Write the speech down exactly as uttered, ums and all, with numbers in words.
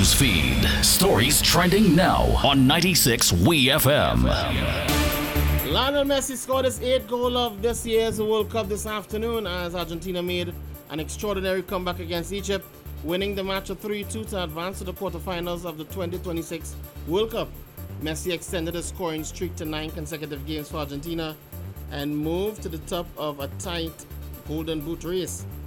news feed. Stories trending now on ninety-six W E F M. Lionel Messi scored his eighth goal of this year's World Cup this afternoon as Argentina made an extraordinary comeback against Egypt, winning the match three two to advance to the quarterfinals of the twenty twenty-six World Cup. Messi extended his scoring streak to nine consecutive games for Argentina and moved to the top of a tight Golden Boot race.